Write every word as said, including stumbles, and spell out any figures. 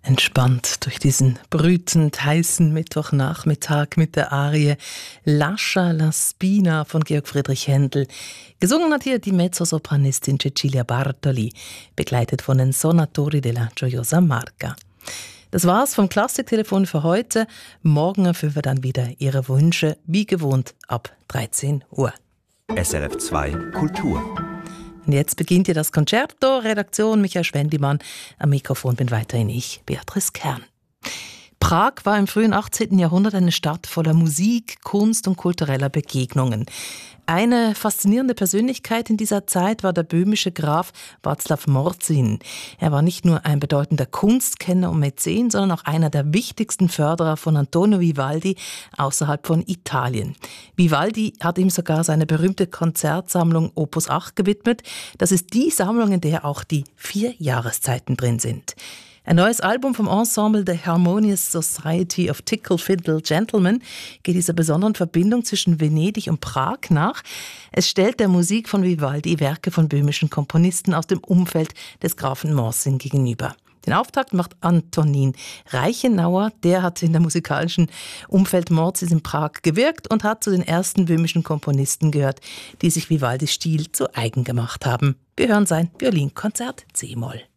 Entspannt durch diesen brütend heißen Mittwochnachmittag mit der Arie Lascia la Spina von Georg Friedrich Händel. Gesungen hat hier die Mezzosopranistin Cecilia Bartoli, begleitet von den Sonatori della Gioiosa Marca. Das war's vom Klassiktelefon für heute. Morgen erfüllen wir dann wieder Ihre Wünsche, wie gewohnt, ab dreizehn Uhr. S R F zwei Kultur. Und jetzt beginnt hier das Concerto. Redaktion Michael Schwendimann. Am Mikrofon bin weiterhin ich, Beatrice Kern. Prag war im frühen achtzehnten Jahrhundert eine Stadt voller Musik, Kunst und kultureller Begegnungen. Eine faszinierende Persönlichkeit in dieser Zeit war der böhmische Graf Václav Morzin. Er war nicht nur ein bedeutender Kunstkenner und Mäzen, sondern auch einer der wichtigsten Förderer von Antonio Vivaldi außerhalb von Italien. Vivaldi hat ihm sogar seine berühmte Konzertsammlung Opus acht gewidmet. Das ist die Sammlung, in der auch die vier Jahreszeiten drin sind. Ein neues Album vom Ensemble The Harmonious Society of Tickle Fiddle Gentlemen geht dieser besonderen Verbindung zwischen Venedig und Prag nach. Es stellt der Musik von Vivaldi Werke von böhmischen Komponisten aus dem Umfeld des Grafen Morzin gegenüber. Den Auftakt macht Antonín Reichenauer. Der hat in der musikalischen Umfeld Morzins in Prag gewirkt und hat zu den ersten böhmischen Komponisten gehört, die sich Vivaldis Stil zu eigen gemacht haben. Wir hören sein Violinkonzert C-Moll.